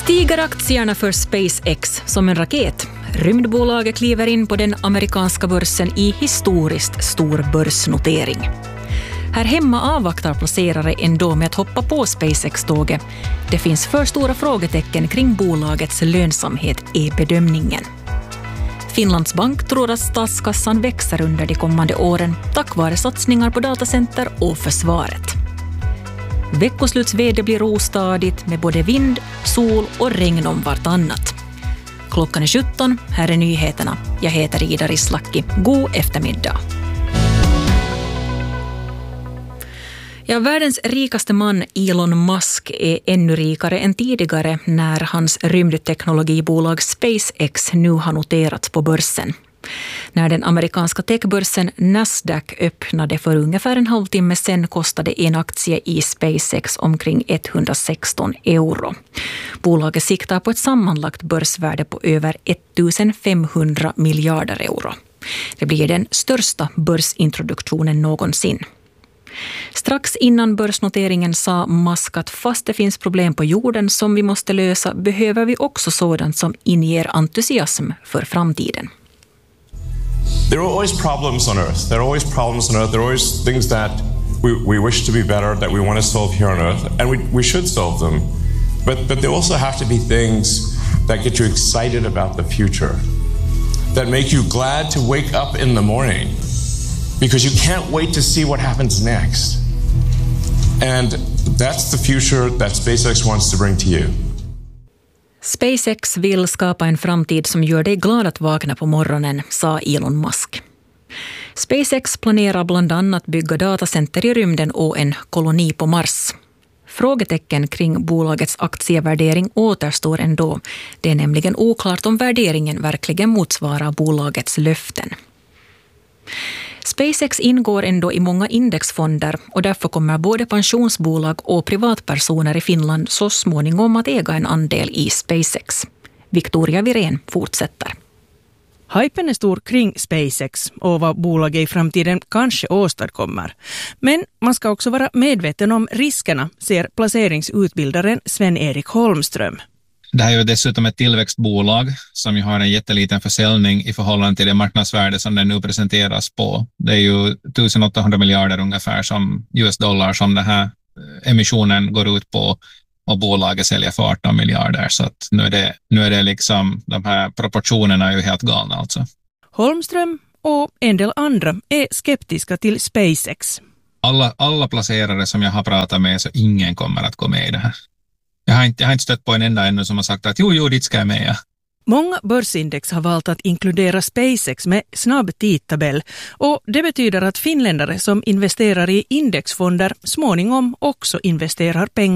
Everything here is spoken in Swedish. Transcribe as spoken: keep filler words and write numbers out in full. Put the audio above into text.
Stiger aktierna för SpaceX som en raket. Rymdbolaget kliver in på den amerikanska börsen i historiskt stor börsnotering. Här hemma avvaktar placerare ändå med att hoppa på SpaceX-tåget. Det finns för stora frågetecken kring bolagets lönsamhet i bedömningen. Finlands bank tror att statskassan växer under de kommande åren tack vare satsningar på datacenter och försvaret. Veckoslutsväder blir ostadigt med både vind, sol och regn om vartannat. Klockan är sjutton, här är nyheterna. Jag heter Ida Rislaki. God eftermiddag. Ja, världens rikaste man Elon Musk är ännu rikare än tidigare när hans rymdteknologibolag SpaceX nu har noterats på börsen. När den amerikanska techbörsen Nasdaq öppnade för ungefär en halvtimme sedan kostade en aktie i SpaceX omkring etthundrasexton euro. Bolaget siktar på ett sammanlagt börsvärde på över ettusenfemhundra miljarder euro. Det blir den största börsintroduktionen någonsin. Strax innan börsnoteringen sa Musk att fast det finns problem på jorden som vi måste lösa behöver vi också sådant som inger entusiasm för framtiden. There are always problems on Earth. There are always problems on Earth. There are always things that we, we wish to be better, that we want to solve here on Earth, and we, we should solve them. But, but there also have to be things that get you excited about the future, that make you glad to wake up in the morning, because you can't wait to see what happens next. And that's the future that SpaceX wants to bring to you. SpaceX vill skapa en framtid som gör dig glad att vakna på morgonen, sa Elon Musk. SpaceX planerar bland annat bygga datacenter i rymden och en koloni på Mars. Frågetecken kring bolagets aktievärdering återstår ändå. Det är nämligen oklart om värderingen verkligen motsvarar bolagets löften. SpaceX ingår ändå i många indexfonder och därför kommer både pensionsbolag och privatpersoner i Finland så småningom att äga en andel i SpaceX. Victoria Virén fortsätter. Hypen är stor kring SpaceX och vad bolaget i framtiden kanske åstadkommer. Men man ska också vara medveten om riskerna, ser placeringsutbildaren Sven-Erik Holmström. Det här är ju dessutom ett tillväxtbolag som ju har en jätteliten försäljning i förhållande till det marknadsvärde som den nu presenteras på. Det är ju tusenåttahundra miljarder ungefär som U S-dollar som den här emissionen går ut på och bolaget säljer för arton miljarder. Så att nu är det, nu är det liksom, de här proportionerna är ju helt galna alltså. Holmström och en del andra är skeptiska till SpaceX. Alla, alla placerare som jag har pratat med så ingen kommer att gå med i det här. Jag har, inte, jag har inte stött på en enda ännu som har sagt att jo, jo, dit ska jag med. Ja. Många börsindex har valt att inkludera SpaceX med snabb tidtabell och det betyder att finländare som investerar i indexfonder småningom också investerar pengar